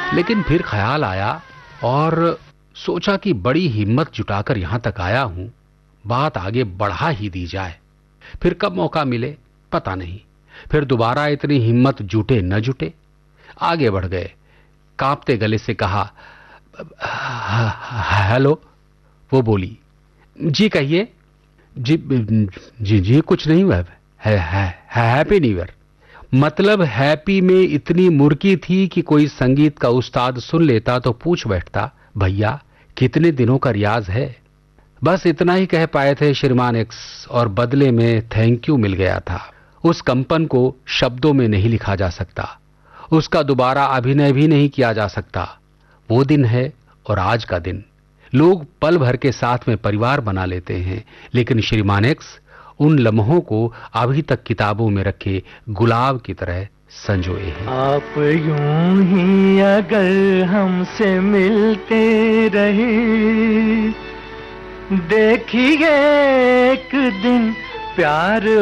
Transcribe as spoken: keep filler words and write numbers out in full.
लेकिन फिर ख्याल आया और सोचा कि बड़ी हिम्मत जुटाकर यहां तक आया हूं, बात आगे बढ़ा ही दी जाए। फिर कब मौका मिले पता नहीं, फिर दोबारा इतनी हिम्मत जुटे न जुटे। आगे बढ़ गए। कांपते गले से कहा, हेलो। वो बोली, जी कहिए। जी जी जी कुछ नहीं हुआ है, है, हैप्पी न्यू ईयर। मतलब हैप्पी में इतनी मुर्की थी कि कोई संगीत का उस्ताद सुन लेता तो पूछ बैठता, भैया कितने दिनों का रियाज है। बस इतना ही कह पाए थे श्रीमान एक्स, और बदले में थैंक यू मिल गया था। उस कंपन को शब्दों में नहीं लिखा जा सकता, उसका दोबारा अभिनय भी नहीं किया जा सकता। वो दिन है और आज का दिन। लोग पल भर के साथ में परिवार बना लेते हैं, लेकिन श्रीमान एक्स उन लम्हों को अभी तक किताबों में रखे गुलाब की तरह संजोए हैं। आप यूं ही अगर हमसे मिलते रहे, देखिए एक दिन प्यार